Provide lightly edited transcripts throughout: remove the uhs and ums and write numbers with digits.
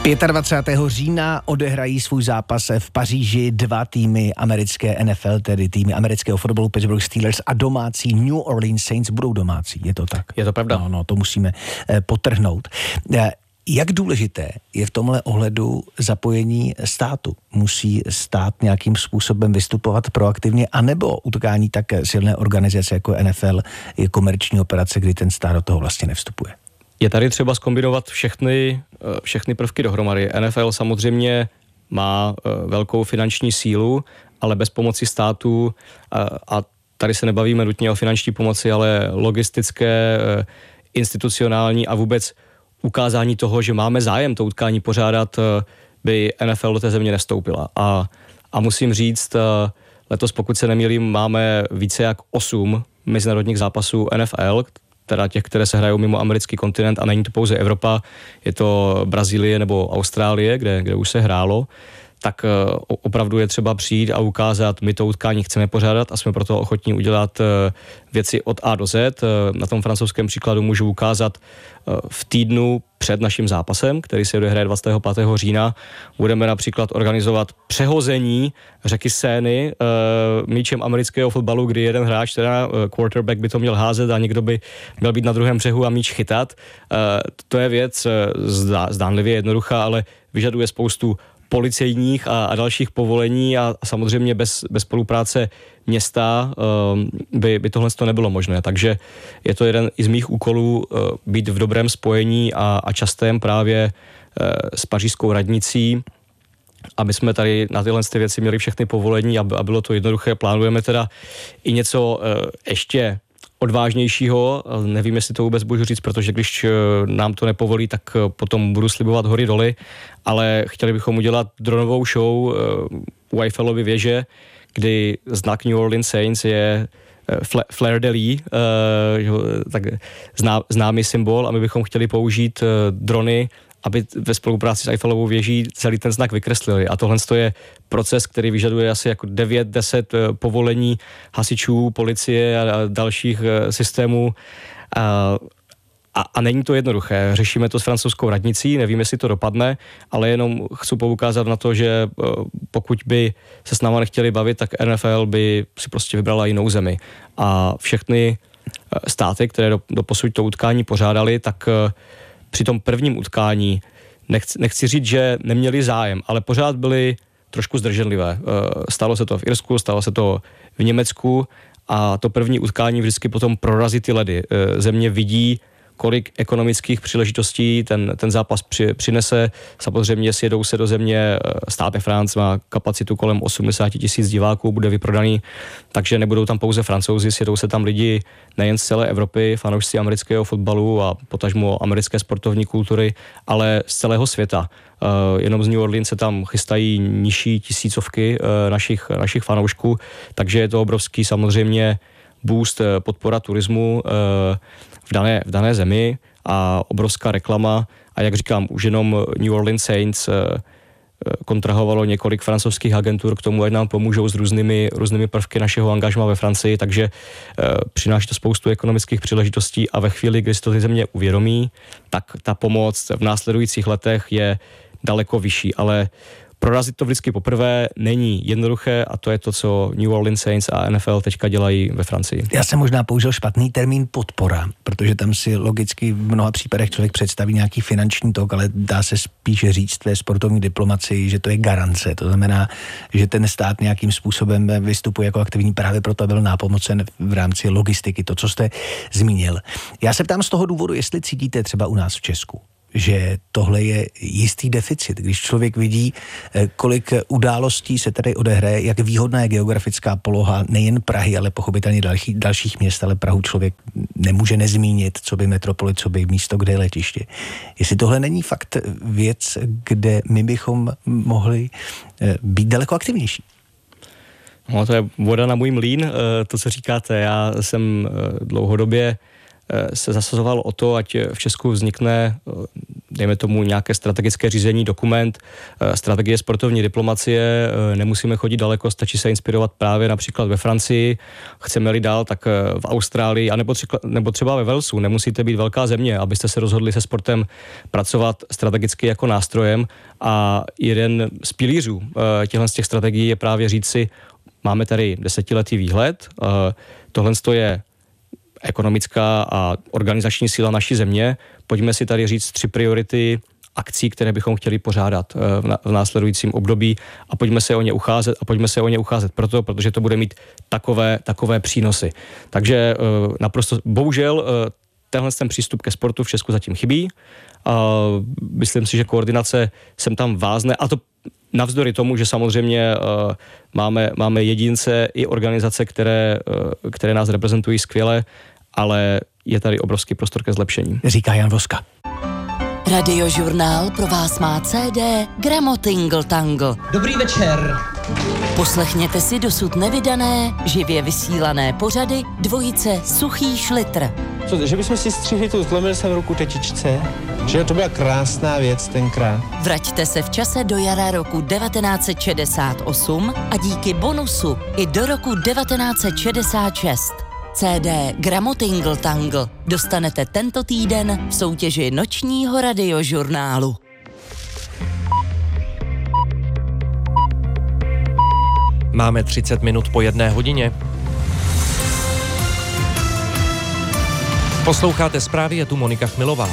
25. října odehrají svůj zápas v Paříži dva týmy americké NFL, tedy týmy amerického fotbalu Pittsburgh Steelers a domácí New Orleans Saints budou domácí. Je to tak? Je to pravda. No, to musíme podtrhnout. Jak důležité je v tomhle ohledu zapojení státu? Musí stát nějakým způsobem vystupovat proaktivně, anebo utkání tak silné organizace jako NFL je komerční operace, kdy ten stát do toho vlastně nevstupuje? Je tady třeba zkombinovat všechny prvky dohromady. NFL samozřejmě má velkou finanční sílu, ale bez pomoci státu, a tady se nebavíme nutně o finanční pomoci, ale logistické, institucionální a vůbec ukázání toho, že máme zájem to utkání pořádat, by NFL do té země nevstoupila. A musím říct, letos, pokud se nemýlím, máme více jak 8 mezinárodních zápasů NFL, teda těch, které se hrajou mimo americký kontinent, a není to pouze Evropa, je to Brazílie nebo Austrálie, kde už se hrálo, tak opravdu je třeba přijít a ukázat, my to utkání chceme pořádat a jsme proto ochotní udělat věci od A do Z. Na tom francouzském příkladu můžu ukázat v týdnu před naším zápasem, který se odehraje 25. října. Budeme například organizovat přehození řeky Seiny míčem amerického fotbalu, kdy jeden hráč, teda quarterback, by to měl házet a někdo by měl být na druhém břehu a míč chytat. To je věc zdánlivě jednoduchá, ale vyžaduje spoustu policejních a dalších povolení a samozřejmě bez spolupráce města by tohle nebylo možné. Takže je to jeden z mých úkolů být v dobrém spojení a častém právě s pařížskou radnicí, aby jsme tady na tyhle věci měli všechny povolení a bylo to jednoduché. Plánujeme teda i něco ještě odvážnějšího, nevím, jestli to vůbec budu říct, protože když nám to nepovolí, tak potom budu slibovat hory doly, ale chtěli bychom udělat dronovou show u Eiffelovy věže, kdy znak New Orleans Saints je Fleur de lis, tak známý symbol, a my bychom chtěli použít drony, aby ve spolupráci s Eiffelovou věží celý ten znak vykreslili. A tohle je proces, který vyžaduje asi jako 9-10 povolení hasičů, policie a dalších systémů. A není to jednoduché. Řešíme to s francouzskou radnicí, nevím, jestli to dopadne, ale jenom chci poukázat na to, že pokud by se s náma nechtěli bavit, tak NFL by si prostě vybrala jinou zemi. A všechny státy, které doposud to utkání pořádali, tak při tom prvním utkání, nechci říct, že neměli zájem, ale pořád byli trošku zdrženlivé. Stalo se to v Irsku, stalo se to v Německu a to první utkání vždycky potom prorazí ty ledy. Země vidí, kolik ekonomických příležitostí ten zápas přinese. Samozřejmě sjedou se do země, Stade France má kapacitu kolem 80 000 diváků, bude vyprodaný, takže nebudou tam pouze Francouzi, sjedou se tam lidi nejen z celé Evropy, fanoušci amerického fotbalu a potažmo americké sportovní kultury, ale z celého světa. Jenom z New Orleans se tam chystají nižší tisícovky našich fanoušků, takže je to obrovský samozřejmě boost, podpora turismu v dané zemi a obrovská reklama. A jak říkám, už jenom New Orleans Saints kontrahovalo několik francouzských agentur k tomu, ať nám pomůžou s různými prvky našeho angažma ve Francii, takže přináší to spoustu ekonomických příležitostí a ve chvíli, kdy si to ty země uvědomí, tak ta pomoc v následujících letech je daleko vyšší, ale prorazit to vždycky poprvé není jednoduché a to je to, co New Orleans Saints a NFL teďka dělají ve Francii. Já jsem možná použil špatný termín podpora, protože tam si logicky v mnoha případech člověk představí nějaký finanční tok, ale dá se spíše říct ve sportovní diplomacii, že to je garance. To znamená, že ten stát nějakým způsobem vystupuje jako aktivní právě proto, byl nápomocen v rámci logistiky, to, co jste zmínil. Já se ptám z toho důvodu, jestli cítíte třeba u nás v Česku, že tohle je jistý deficit, když člověk vidí, kolik událostí se tady odehraje, jak výhodná je geografická poloha nejen Prahy, ale pochopitelně dalších měst, ale Prahu člověk nemůže nezmínit, co by metropoli, co by místo, kde je letiště. Jestli tohle není fakt věc, kde my bychom mohli být daleko aktivnější. No, to je voda na můj mlýn, to, co říkáte. Já jsem dlouhodobě se zasazoval o to, ať v Česku vznikne, dejme tomu, nějaké strategické řízení, dokument, strategie sportovní diplomacie, nemusíme chodit daleko, stačí se inspirovat právě například ve Francii, chceme-li dál, tak v Austrálii, nebo třeba ve Walesu. Nemusíte být velká země, abyste se rozhodli se sportem pracovat strategicky jako nástrojem, a jeden z pilířů těchto z těch strategií je právě říct si, máme tady 10letý výhled, tohle je ekonomická a organizační síla naší země, pojďme si tady říct 3 priority akcí, které bychom chtěli pořádat v následujícím období, a pojďme se o ně ucházet protože to bude mít takové přínosy. Takže naprosto, bohužel, tenhle ten přístup ke sportu v Česku zatím chybí. Myslím si, že koordinace sem tam vázne, a to navzdory tomu, že samozřejmě máme jedince i organizace, které nás reprezentují skvěle, ale je tady obrovský prostor ke zlepšení. Říká Jan Voska. Radiožurnál pro vás má CD Gramotingle Tangle. Dobrý večer. Poslechněte si dosud nevydané, živě vysílané pořady dvojice Suchý Šlitr. Co, že bychom si střihli tu zlomil jsem ruku tetičce? Že to byla krásná věc tenkrát. Vraťte se v čase do jara roku 1968 a díky bonusu i do roku 1966. CD Gramotingle Tangle dostanete tento týden v soutěži nočního radiožurnálu. Máme 30 minut po 1 hodině. Posloucháte zprávy, je tu Monika Chmilová.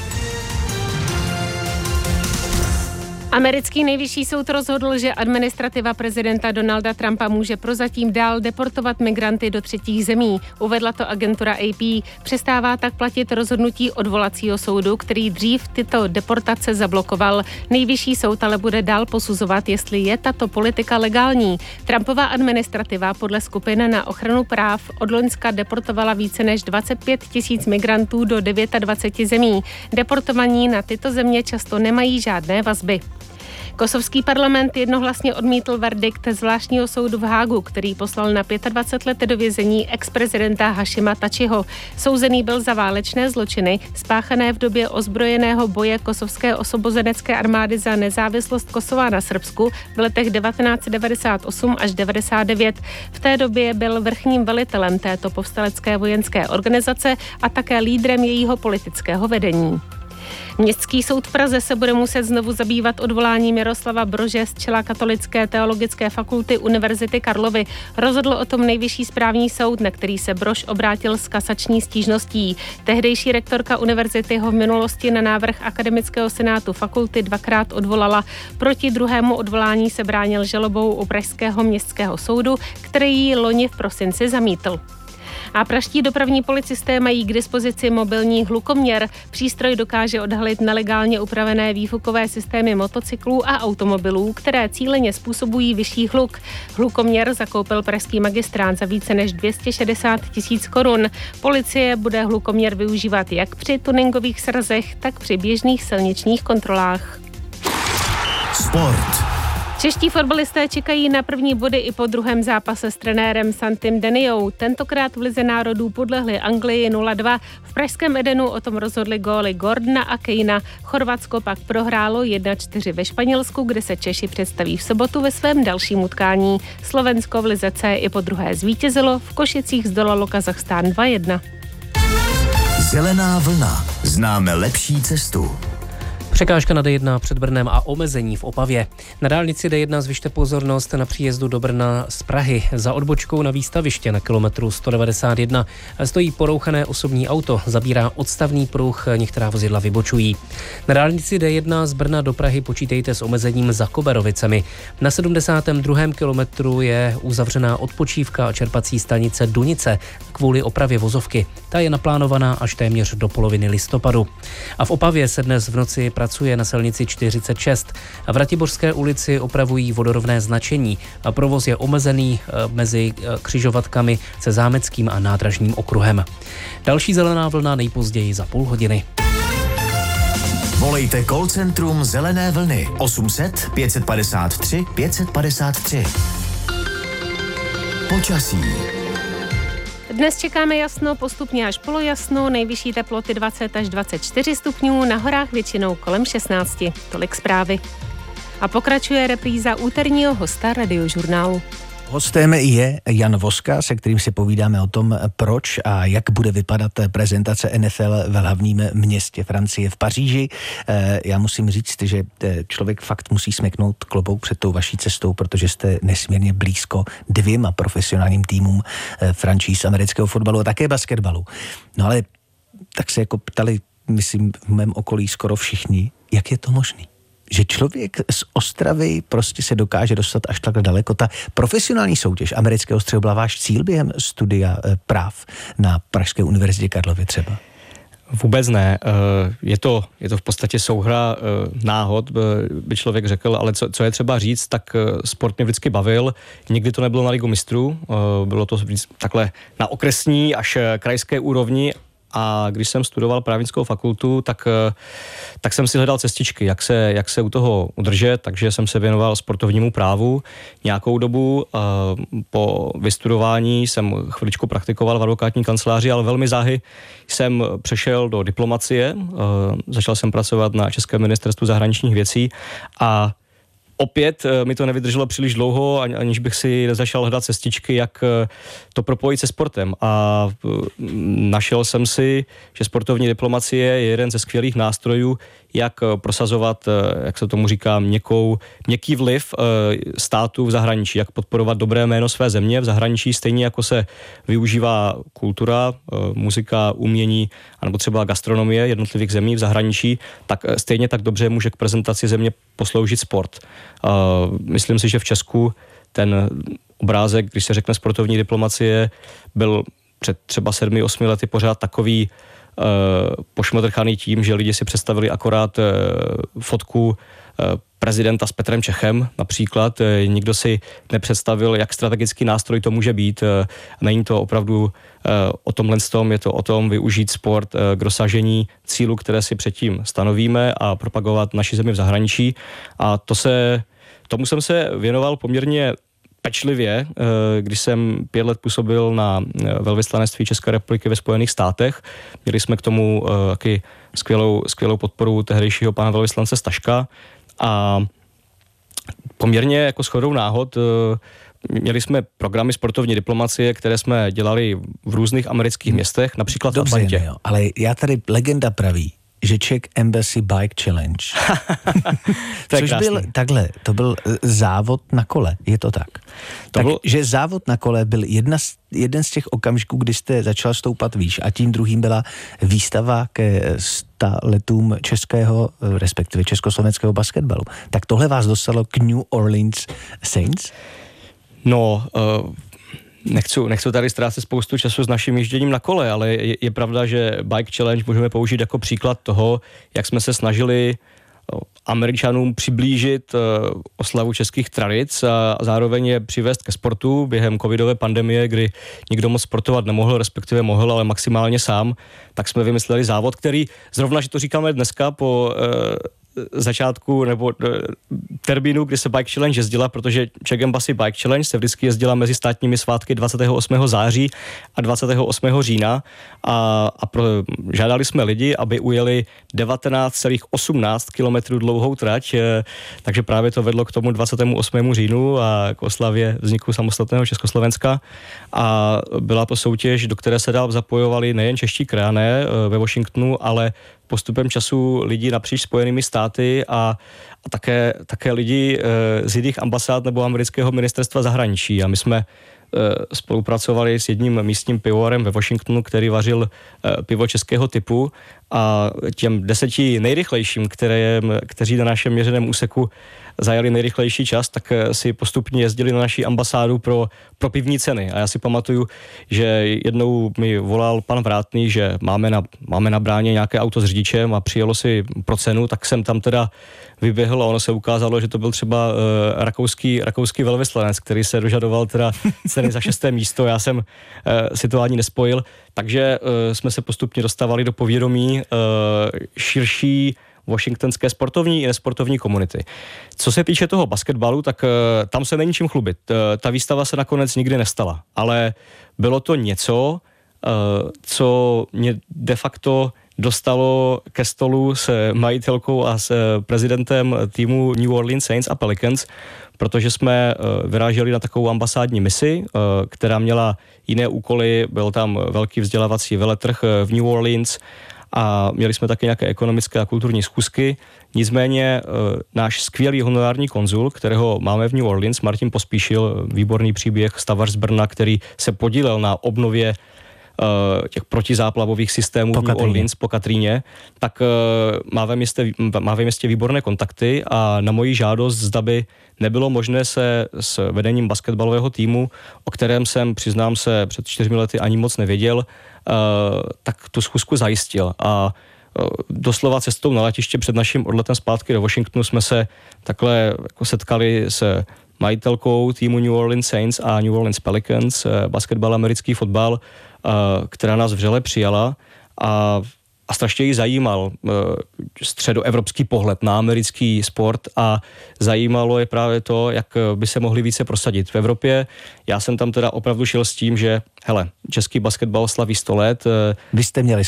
Americký nejvyšší soud rozhodl, že administrativa prezidenta Donalda Trumpa může prozatím dál deportovat migranty do třetích zemí. Uvedla to agentura AP. Přestává tak platit rozhodnutí odvolacího soudu, který dřív tyto deportace zablokoval. Nejvyšší soud ale bude dál posuzovat, jestli je tato politika legální. Trumpova administrativa podle skupin na ochranu práv od loňska deportovala více než 25 000 migrantů do 29 zemí. Deportovaní na tyto země často nemají žádné vazby. Kosovský parlament jednohlasně odmítl verdikt zvláštního soudu v Hágu, který poslal na 25 let do vězení ex-prezidenta Hašima Tačiho. Souzený byl za válečné zločiny spáchané v době ozbrojeného boje kosovské osvobozenecké armády za nezávislost Kosova na Srbsku v letech 1998 až 1999. V té době byl vrchním velitelem této povstalecké vojenské organizace a také lídrem jejího politického vedení. Městský soud v Praze se bude muset znovu zabývat odvoláním Jaroslava Brože z čela Katolické teologické fakulty Univerzity Karlovy. Rozhodl o tom Nejvyšší správní soud, na který se Brož obrátil s kasační stížností. Tehdejší rektorka univerzity ho v minulosti na návrh akademického senátu fakulty 2krát odvolala. Proti druhému odvolání se bránil žalobou u Pražského městského soudu, který ji loni v prosinci zamítl. A pražští dopravní policisté mají k dispozici mobilní hlukoměr. Přístroj dokáže odhalit nelegálně upravené výfukové systémy motocyklů a automobilů, které cíleně způsobují vyšší hluk. Hlukoměr zakoupil pražský magistrát za více než 260 000 korun. Policie bude hlukoměr využívat jak při tuningových srazech, tak při běžných silničních kontrolách. Sport. Čeští fotbalisté čekají na první body i po druhém zápase s trenérem Santim Deniou. Tentokrát v Lize národů podlehli Anglii 0-2. V pražském Edenu o tom rozhodli góly Gordona a Kejna. Chorvatsko pak prohrálo 1-4 ve Španělsku, kde se Češi představí v sobotu ve svém dalším utkání. Slovensko v Lize C i po druhé zvítězilo, v Košicích zdolalo Kazachstán 2-1. Zelená vlna. Známe lepší cestu. Překážka na D1 před Brnem a omezení v Opavě. Na dálnici D1 zvyšte pozornost na příjezdu do Brna z Prahy. Za odbočkou na výstaviště na kilometru 191 stojí porouchané osobní auto, zabírá odstavný pruh, některá vozidla vybočují. Na dálnici D1 z Brna do Prahy počítejte s omezením za Koberovicemi. Na 72. kilometru je uzavřená odpočívka a čerpací stanice Dunice kvůli opravě vozovky. Ta je naplánovaná až téměř do poloviny listopadu. A v Opavě se dnes v noci pracuje na silnici 46. V Ratiborské ulici opravují vodorovné značení. Provoz je omezený mezi křižovatkami se Zámeckým a Nádražním okruhem. Další zelená vlna nejpozději za půl hodiny. Volejte call centrum Zelené vlny 800 553 553. Počasí. Dnes čekáme jasno, postupně až polojasno, nejvyšší teploty 20 až 24 stupňů, na horách většinou kolem 16. Tolik zprávy. A pokračuje repríza úterního hosta Radiožurnálu. Hostem je Jan Voska, se kterým si povídáme o tom, proč a jak bude vypadat prezentace NFL v hlavním městě Francie v Paříži. Já musím říct, že člověk fakt musí smeknout klobouk před tou vaší cestou, protože jste nesmírně blízko 2 profesionálním týmům franšíz amerického fotbalu a také basketbalu. No ale tak se jako ptali, myslím, v mém okolí skoro všichni, jak je to možný? Že člověk z Ostravy prostě se dokáže dostat až takhle daleko. Ta profesionální soutěž amerického střelu byla váš cíl během studia práv na Pražské univerzitě Karlově třeba? Vůbec ne. Je to v podstatě souhra náhod, by člověk řekl, ale co je třeba říct, tak sport mě vždycky bavil. Nikdy to nebylo na ligu mistrů, bylo to takhle na okresní až krajské úrovni. A když jsem studoval právnickou fakultu, tak jsem si hledal cestičky, jak se u toho udržet, takže jsem se věnoval sportovnímu právu nějakou dobu. Po vystudování jsem chviličku praktikoval v advokátní kanceláři, ale velmi záhy jsem přešel do diplomacie. Začal jsem pracovat na Českém ministerstvu zahraničních věcí a opět mi to nevydrželo příliš dlouho, aniž bych si začal hledat cestičky, jak to propojit se sportem. A našel jsem si, že sportovní diplomacie je jeden ze skvělých nástrojů, jak prosazovat, jak se tomu říká, měkký vliv států v zahraničí, jak podporovat dobré jméno své země v zahraničí, stejně jako se využívá kultura, muzika, umění, anebo třeba gastronomie jednotlivých zemí v zahraničí, tak stejně tak dobře může k prezentaci země posloužit sport. Myslím si, že v Česku ten obrázek, když se řekne sportovní diplomacie, byl před třeba 7-8 lety pořád takový pošmodrchaný tím, že lidi si představili akorát fotku prezidenta s Petrem Čechem například. Nikdo si nepředstavil, jak strategický nástroj to může být. Není to opravdu o tomhle tom, je to o tom využít sport k dosažení cílů, které si předtím stanovíme a propagovat naši zemi v zahraničí. A tomu jsem se věnoval poměrně pečlivě, když jsem 5 let působil na velvyslanectví České republiky ve Spojených státech. Měli jsme k tomu taky skvělou podporu tehdejšího pana velvyslance Staška a poměrně jako shodou náhod měli jsme programy sportovní diplomacie, které jsme dělali v různých amerických městech, například v Atlantě. Jo, ale já tady legenda praví, že Czech Embassy Bike Challenge. Což byl takhle, to byl závod na kole, je to tak? Že závod na kole byl jeden z těch okamžiků, kdy jste začal stoupat výš a tím druhým byla výstava ke 100 letům českého, respektive československého basketbalu. Tak tohle vás dostalo k New Orleans Saints? No, Nechci tady ztrácet spoustu času s naším jížděním na kole, ale je pravda, že Bike Challenge můžeme použít jako příklad toho, jak jsme se snažili Američanům přiblížit oslavu českých tradic a zároveň je přivést ke sportu během covidové pandemie, kdy nikdo moc sportovat nemohl, respektive mohl, ale maximálně sám, tak jsme vymysleli závod, který zrovna, že to říkáme dneska po začátku nebo termínu, kdy se Bike Challenge jezdila, protože Czech Embassy Bike Challenge se vždycky jezdila mezi státními svátky 28. září a 28. října a žádali jsme lidi, aby ujeli 19,18 kilometrů dlouhou trať, takže právě to vedlo k tomu 28. říjnu a k oslavě vzniku samostatného Československa a byla to soutěž, do které se dál zapojovali nejen čeští krajané ve Washingtonu, ale postupem času lidi napříč Spojenými státy a také lidi z jiných ambasád nebo amerického ministerstva zahraničí. A my jsme spolupracovali s jedním místním pivovarem ve Washingtonu, který vařil pivo českého typu a těm 10 nejrychlejším, kteří na našem měřeném úseku zajali nejrychlejší čas, tak si postupně jezdili na naší ambasádu pro pivní ceny. A já si pamatuju, že jednou mi volal pan Vrátný, že máme na bráně nějaké auto s řidičem a přijelo si pro cenu, tak jsem tam teda vyběhl a ono se ukázalo, že to byl třeba rakouský velvyslanec, který se dožadoval teda ceny za 6. místo. Já jsem si to ani nespojil, takže jsme se postupně dostávali do povědomí širší washingtonské sportovní i nesportovní komunity. Co se týče toho basketbalu, tak tam se není čím chlubit. Ta výstava se nakonec nikdy nestala, ale bylo to něco, co mě de facto dostalo ke stolu s majitelkou a s prezidentem týmu New Orleans Saints a Pelicans, protože jsme vyráželi na takovou ambasádní misi, která měla jiné úkoly, byl tam velký vzdělávací veletrh v New Orleans a měli jsme také nějaké ekonomické a kulturní schůzky. Nicméně náš skvělý honorární konzul, kterého máme v New Orleans, Martin Pospíšil, výborný příběh, stavař z Brna, který se podílel na obnově těch protizáplavových systémů v New Orleans po Katríně, tak má ve městě výborné kontakty a na moji žádost, zda by nebylo možné se s vedením basketbalového týmu, o kterém jsem, přiznám se, před 4 lety ani moc nevěděl, tak tu schůzku zajistil. A doslova cestou na letiště před naším odletem zpátky do Washingtonu jsme se takhle jako setkali s majitelkou týmu New Orleans Saints a New Orleans Pelicans, basketbal, americký fotbal, která nás vřele přijala a strašně jí zajímal středoevropský pohled na americký sport a zajímalo je právě to, jak by se mohli více prosadit v Evropě. Já jsem tam teda opravdu šel s tím, že hele, český basketbal slaví 100 let. Vy jste měli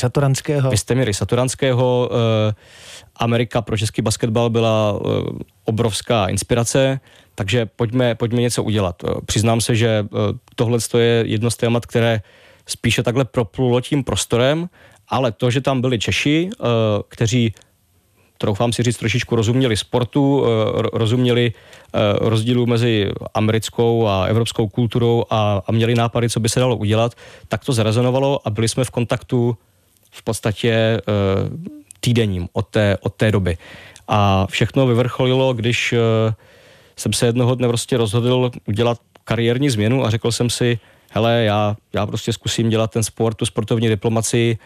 Satoranského. Amerika pro český basketbal byla obrovská inspirace, takže pojďme něco udělat. Přiznám se, že tohle je jedno z témat, které spíše takhle proplulo tím prostorem, ale to, že tam byli Češi, kteří, troufám si říct, trošičku rozuměli sportu, rozuměli rozdílu mezi americkou a evropskou kulturou a měli nápady, co by se dalo udělat, tak to zarezonovalo a byli jsme v kontaktu v podstatě týdenním od té doby. A všechno vyvrcholilo, když jsem se jednoho dne prostě rozhodl udělat kariérní změnu a řekl jsem si, hele, já prostě zkusím dělat ten sport, tu sportovní diplomacii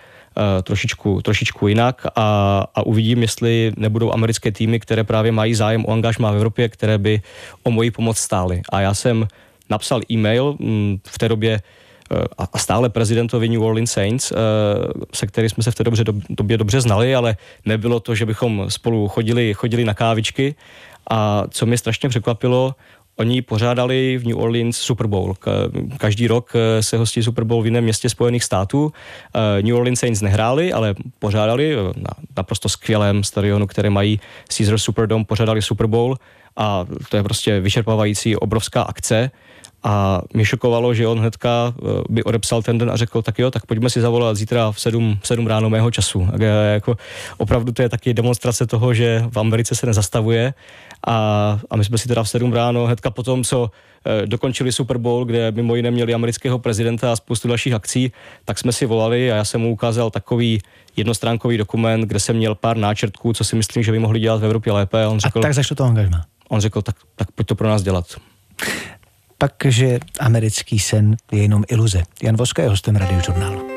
trošičku jinak a uvidím, jestli nebudou americké týmy, které právě mají zájem o angažmá v Evropě, které by o moji pomoc stály. A já jsem napsal e-mail v té době a stále prezidentovi New Orleans Saints, se kterým jsme se v té době dobře znali, ale nebylo to, že bychom spolu chodili na kávičky. A co mě strašně překvapilo, oni pořádali v New Orleans Super Bowl. Každý rok se hostí Super Bowl v jiném městě Spojených států. New Orleans Saints nehráli, ale pořádali na naprosto skvělém stadionu, které mají Caesars Superdome, pořádali Super Bowl a to je prostě vyčerpávající obrovská akce. A mě šokovalo, že on hnedka by odepsal ten den a řekl, tak jo, tak pojďme si zavolat zítra v 7 ráno mého času. Jako, opravdu to je taky demonstrace toho, že v Americe se nezastavuje a my jsme si teda v 7 ráno hnedka potom, co dokončili Super Bowl, kde mimo jiné měli amerického prezidenta a spoustu dalších akcí, tak jsme si volali a já jsem mu ukázal takový jednostránkový dokument, kde jsem měl pár náčrtků, co si myslím, že by mohli dělat v Evropě lépe. A tak začalo to angažmá. On řekl, tak pojď to pro nás dělat. Pak, že americký sen je jenom iluze. Jan Voska je hostem Radiožurnálu.